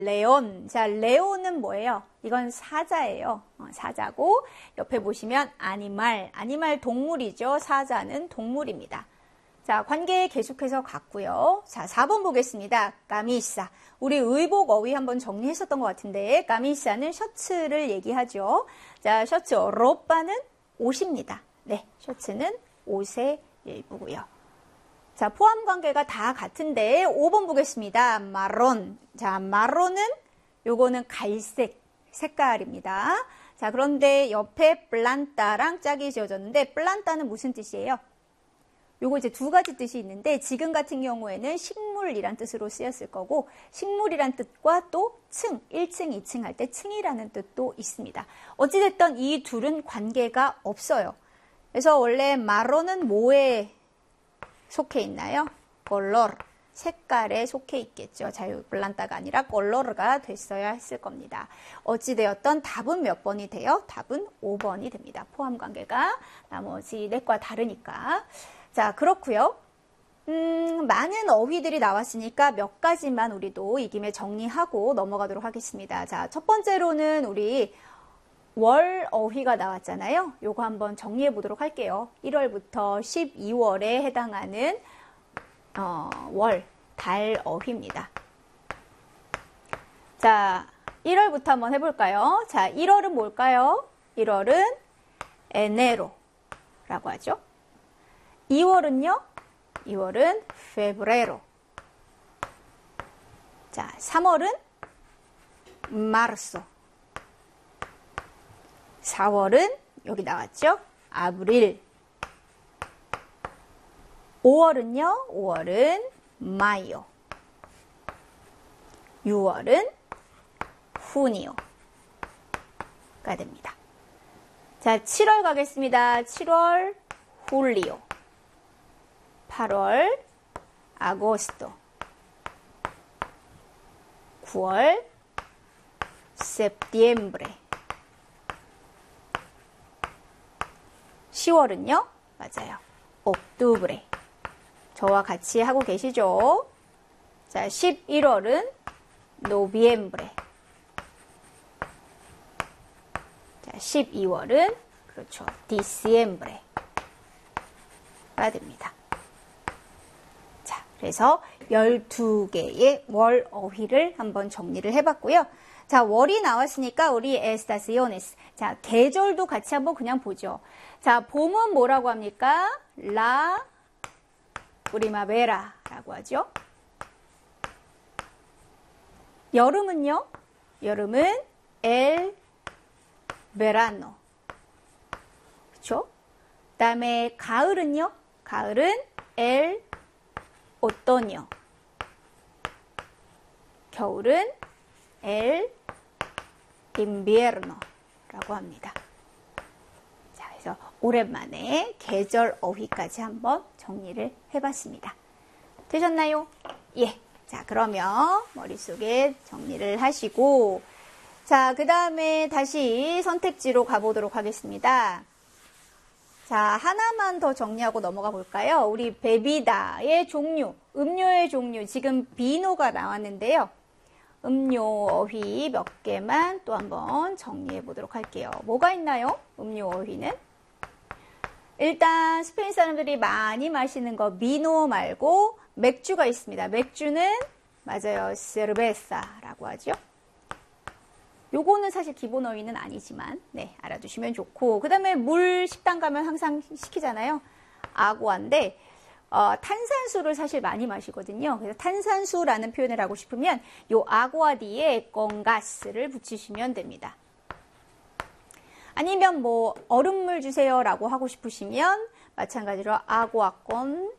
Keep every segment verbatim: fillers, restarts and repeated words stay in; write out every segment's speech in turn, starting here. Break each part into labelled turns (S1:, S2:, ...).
S1: 레온. 자, 레온은 뭐예요? 이건 사자예요. 어, 사자고 옆에 보시면 아니말. 아니말 동물이죠. 사자는 동물입니다. 자, 관계 계속해서 갔고요. 자, 사 번 보겠습니다. 까미사. 우리 의복 어휘 한번 정리했었던 것 같은데 까미사는 셔츠를 얘기하죠. 자, 셔츠 로빠는 옷입니다. 네, 셔츠는 옷의 일부고요. 자, 포함 관계가 다 같은데 오 번 보겠습니다. 마론. 자, 마론은 요거는 갈색 색깔입니다. 자, 그런데 옆에 플란타랑 짝이 지어졌는데 플란타는 무슨 뜻이에요? 요거 이제 두 가지 뜻이 있는데 지금 같은 경우에는 식물이란 뜻으로 쓰였을 거고 식물이란 뜻과 또 층, 일 층, 이 층 할 때 층이라는 뜻도 있습니다. 어찌됐든 이 둘은 관계가 없어요. 그래서 원래 마론은 뭐에 속해 있나요? 컬러, 색깔에 속해 있겠죠. 자유 플란타가 아니라 컬러가 됐어야 했을 겁니다. 어찌되었던 답은 몇 번이 돼요? 답은 오 번이 됩니다. 포함 관계가 나머지 넷과 다르니까. 자, 그렇고요. 음, 많은 어휘들이 나왔으니까 몇 가지만 우리도 이 김에 정리하고 넘어가도록 하겠습니다. 자, 첫 번째로는 우리 월 어휘가 나왔잖아요. 요거 한번 정리해 보도록 할게요. 일월부터 십이월에 해당하는 어, 월, 달 어휘입니다. 자, 일월부터 한번 해볼까요? 자, 일월은 뭘까요? 일월은 에네로라고 하죠. 이월은요? 이월은 페브레로. 자, 삼월은 마르소. 사월은 여기 나왔죠? 아브릴. 오월은요? 오월은 마요. 유월은 후니오가 됩니다. 자, 칠월 가겠습니다. 칠월 훌리오. 팔월 아고스토. 구월 세프티엠브레. 시월은요? 맞아요. 옥투브레. 저와 같이 하고 계시죠? 자, 십일월은 노비엠브레. 자, 십이월은 그렇죠. 디시엠브레가 됩니다. 자, 그래서 열두 개의 월 어휘를 한번 정리를 해봤고요. 자, 월이 나왔으니까 우리 에스타시오네스. 자, 계절도 같이 한번 그냥 보죠. 자, 봄은 뭐라고 합니까? 라 프리마베라라고 하죠. 여름은요? 여름은 엘 베라노. 그렇죠? 그다음에 가을은요? 가을은 엘 오토니오. 겨울은 엘 인비에르노라고 합니다. 자, 그래서 오랜만에 계절 어휘까지 한번 정리를 해봤습니다. 되셨나요? 예. 자, 그러면 머릿속에 정리를 하시고, 자, 그 다음에 다시 선택지로 가보도록 하겠습니다. 자, 하나만 더 정리하고 넘어가 볼까요? 우리 베비다의 종류, 음료의 종류, 지금 비노가 나왔는데요. 음료 어휘 몇 개만 또 한번 정리해 보도록 할게요. 뭐가 있나요? 음료 어휘는? 일단 스페인 사람들이 많이 마시는 거 비노 말고 맥주가 있습니다. 맥주는 맞아요. 세르베사라고 하죠. 요거는 사실 기본 어휘는 아니지만 네, 알아두시면 좋고, 그 다음에 물 식당 가면 항상 시키잖아요. 아구아인데 어, 탄산수를 사실 많이 마시거든요. 그래서 탄산수라는 표현을 하고 싶으면 요 아구아 뒤에 건가스를 붙이시면 됩니다. 아니면 뭐 얼음물 주세요라고 하고 싶으시면 마찬가지로 아구아콘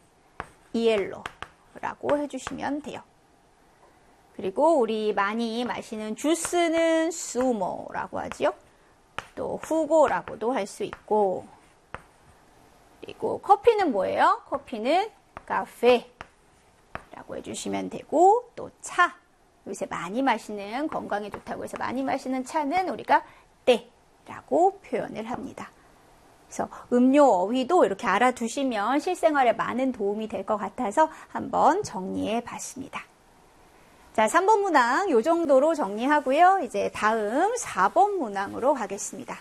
S1: 이엘로라고 해주시면 돼요. 그리고 우리 많이 마시는 주스는 수모라고 하지요. 또 후고라고도 할 수 있고, 그리고 커피는 뭐예요? 커피는 카페라고 해주시면 되고, 또 차, 요새 많이 마시는, 건강에 좋다고 해서 많이 마시는 차는 우리가 때라고 표현을 합니다. 그래서 음료 어휘도 이렇게 알아두시면 실생활에 많은 도움이 될 것 같아서 한번 정리해 봤습니다. 자, 삼 번 문항 요 정도로 정리하고요. 이제 다음 사 번 문항으로 가겠습니다.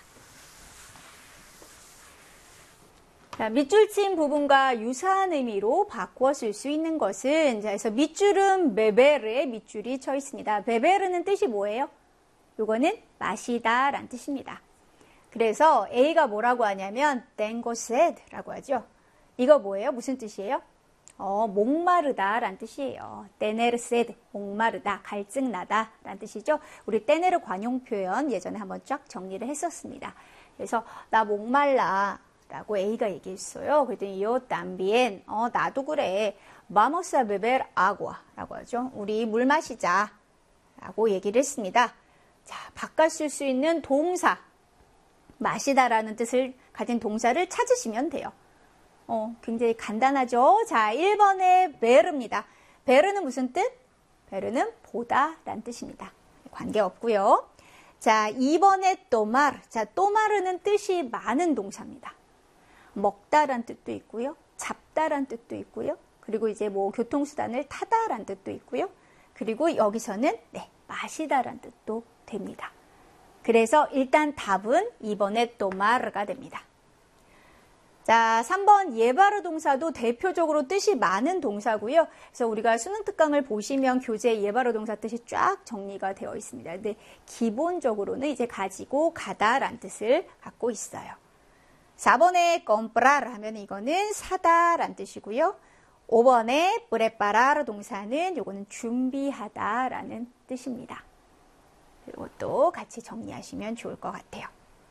S1: 자, 밑줄 친 부분과 유사한 의미로 바꾸어 쓸 수 있는 것은, 자, 그래서 밑줄은 베베르에 밑줄이 쳐 있습니다. 베베르는 뜻이 뭐예요? 요거는 마시다 라는 뜻입니다. 그래서 A가 뭐라고 하냐면 tengo sed 라고 하죠. 이거 뭐예요? 무슨 뜻이에요? 어, 목마르다 라는 뜻이에요. tener sed, 목마르다, 갈증나다 라는 뜻이죠. 우리 tener 관용 표현 예전에 한번 쫙 정리를 했었습니다. 그래서 나 목말라 라고 A가 얘기했어요. 그랬더니 yo también, 어, 나도 그래. vamos a beber agua 라고 하죠. 우리 물 마시자 라고 얘기를 했습니다. 자, 바꿔 쓸 수 있는 동사, 마시다라는 뜻을 가진 동사를 찾으시면 돼요. 어, 굉장히 간단하죠? 자, 일 번에 베르입니다. 베르는 무슨 뜻? 베르는 보다 라는 뜻입니다. 관계없고요. 자, 이 번에 또마르. 자, 또마르는 뜻이 많은 동사입니다. 먹다라는 뜻도 있고요. 잡다라는 뜻도 있고요. 그리고 이제 뭐 교통수단을 타다라는 뜻도 있고요. 그리고 여기서는 네, 마시다라는 뜻도 됩니다. 그래서 일단 답은 이 번에 또마르가 됩니다. 자, 삼 번 예바르 동사도 대표적으로 뜻이 많은 동사고요. 그래서 우리가 수능 특강을 보시면 교재 예바르 동사 뜻이 쫙 정리가 되어 있습니다. 근데 기본적으로는 이제 가지고 가다라는 뜻을 갖고 있어요. 사 번에 comprar 하면 이거는 사다라는 뜻이고요. 오 번에 preparar 동사는 요거는 준비하다라는 뜻입니다. 이것도 같이 정리하시면 좋을 것 같아요.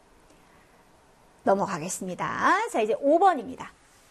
S1: 넘어가겠습니다. 자, 이제 오 번입니다.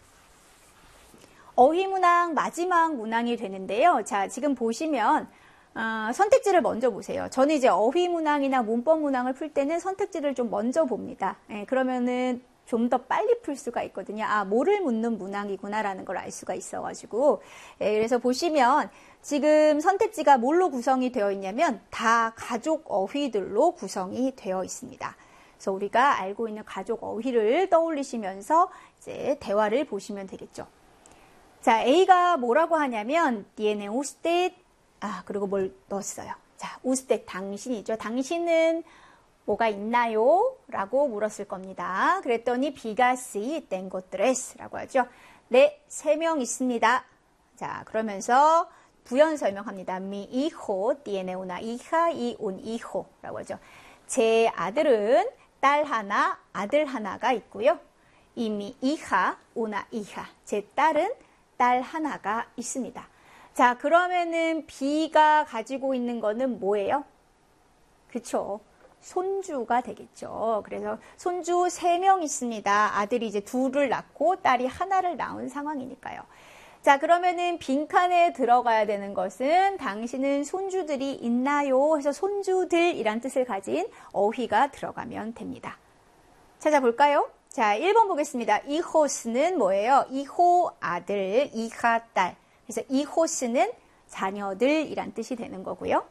S1: 어휘 문항 마지막 문항이 되는데요. 자, 지금 보시면 어, 선택지를 먼저 보세요. 저는 이제 어휘 문항이나 문법 문항을 풀 때는 선택지를 좀 먼저 봅니다. 예, 그러면은 좀 더 빨리 풀 수가 있거든요. 아, 뭐를 묻는 문항이구나라는 걸 알 수가 있어가지고. 예, 그래서 보시면 지금 선택지가 뭘로 구성이 되어 있냐면 다 가족 어휘들로 구성이 되어 있습니다. 그래서 우리가 알고 있는 가족 어휘를 떠올리시면서 이제 대화를 보시면 되겠죠. 자, A가 뭐라고 하냐면 tiene usted, 아, 그리고 뭘 넣었어요. 자, usted 당신이죠. 당신은 뭐가 있나요? 라고 물었을 겁니다. 그랬더니 B가 sí, tengo tres 라고 하죠. 네, 세 명 있습니다. 자, 그러면서 부연 설명합니다. Mi hijo tiene una hija y un hijo 라고 하죠. 제 아들은 딸 하나, 아들 하나가 있고요. Y mi hija, una hija. 제 딸은 딸 하나가 있습니다. 자, 그러면은 B가 가지고 있는 거는 뭐예요? 그쵸? 손주가 되겠죠. 그래서 손주 세 명 있습니다. 아들이 이제 둘을 낳고 딸이 하나를 낳은 상황이니까요. 자, 그러면은 빈칸에 들어가야 되는 것은 당신은 손주들이 있나요? 해서 손주들이란 뜻을 가진 어휘가 들어가면 됩니다. 찾아볼까요? 자, 일 번 보겠습니다. hijos는 뭐예요? hijo 아들, hija 딸. 그래서 hijos는 자녀들이란 뜻이 되는 거고요.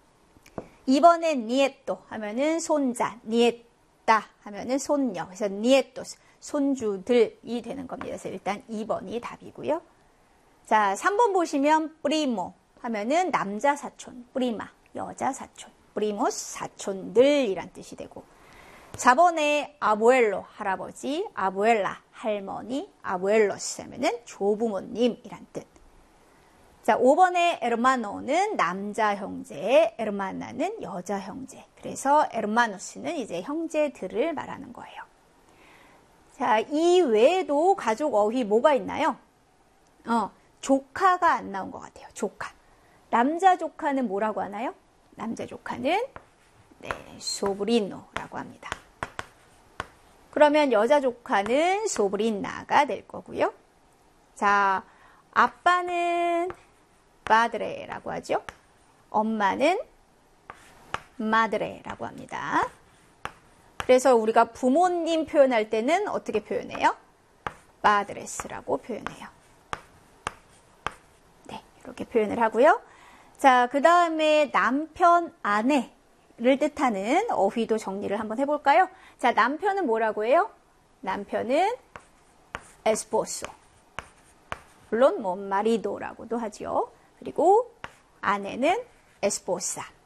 S1: 이 번에 nieto 하면은 손자, nieta 하면은 손녀. 그래서 nietos, 손주들이 되는 겁니다. 그래서 일단 이 번이 답이고요. 자, 삼 번 보시면 primo 하면은 남자 사촌, prima, 여자 사촌, primos, 사촌들이란 뜻이 되고, 사 번에 abuelo, 할아버지, abuela, 할머니, abuelos 하면은 조부모님이란 뜻. 자, 오 번에 hermano는 남자 형제, hermana는 여자 형제. 그래서 hermanos는 이제 형제들을 말하는 거예요. 자, 이 외에도 가족 어휘 뭐가 있나요? 어, 조카가 안 나온 것 같아요. 조카. 남자 조카는 뭐라고 하나요? 남자 조카는 네, sobrino라고 합니다. 그러면 여자 조카는 sobrina가 될 거고요. 자, 아빠는 padre라고 하죠. 엄마는 madre라고 합니다. 그래서 우리가 부모님 표현할 때는 어떻게 표현해요? padres라고 표현해요. 네, 이렇게 표현을 하고요. 자, 그 다음에 남편, 아내를 뜻하는 어휘도 정리를 한번 해볼까요? 자, 남편은 뭐라고 해요? 남편은 esposo. 물론 뭐 marido라고도 하죠. 그리고 아내는 esposa.